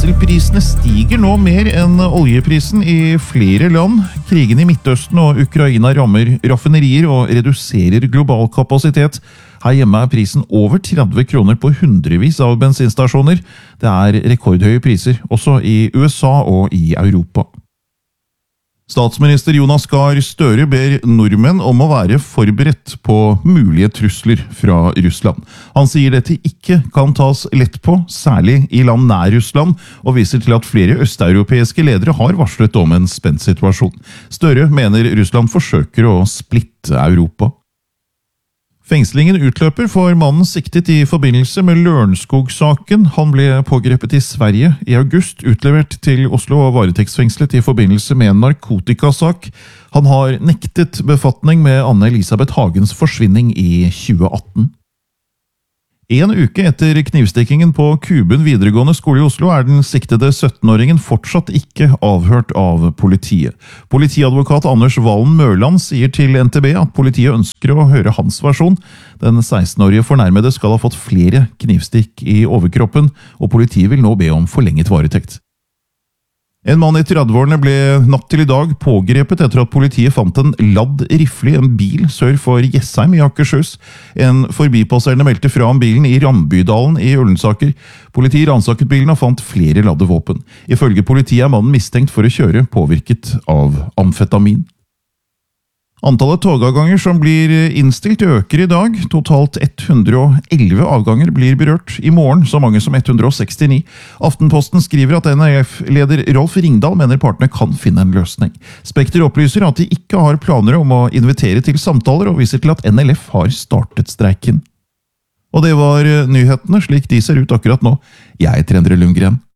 Dieselprisene stiger nå mer enn oljeprisen i flere land. Krigen i Midtøsten og Ukraina rammer raffinerier og reduserer global kapasitet. Her hjemme er prisen over 30 kroner på hundrevis av bensinstasjoner. Det er rekordhøye priser, også i USA og i Europa. Statsminister Jonas Gahr Støre ber nordmenn om å være forberedt på mulige trusler fra Russland. Han sier dette ikke kan tas lett på, særlig i land nær Russland, og viser til at flere østeuropeiske ledere har varslet om en spent situasjon. Støre mener Russland forsøker å splitte Europa. Fengslingen utløper for mannen siktet i forbindelse med Lørenskog-saken. Han ble pågrepet i Sverige i august, utlevert til Oslo og varetektsfengslet i forbindelse med en narkotikasak. Han har nektet befatning med Anne-Elisabeth Hagens forsvinning i 2018. En uke etter knivstikkingen på Kuben videregående skole i Oslo er den siktede 17-åringen fortsatt ikke avhørt av politiet. Politiadvokat Anders Valen Mørland sier til NTB at politiet ønsker å høre hans versjon. Den 16-årige fornærmede skal ha fått flere knivstikk i overkroppen, og politiet vil nå be om forlenget varetekt. En mann i 30-årene ble natt til i dag pågrepet etter at politiet fant en ladd rifle i en bil sør for Jessheim i Akershus. En forbipasserende meldte fra om bilen i Rambydalen i Ullensaker. Politiet ransaket bilen og fant flere ladde våpen. Ifølge politiet er mannen mistenkt for å kjøre påvirket av amfetamin. Antallet togavganger som blir innstilt øker i dag. Totalt 111 avganger blir berørt. I morgen så mange som 169. Aftenposten skriver at NRF-leder Rolf Ringdal mener partene kan finne en løsning. Spekter opplyser at de ikke har planer om å invitere til samtaler, og viser til at NLF har startet streiken. Og det var nyhetene slik de ser ut akkurat nå. Jeg heter Endre Lundgren.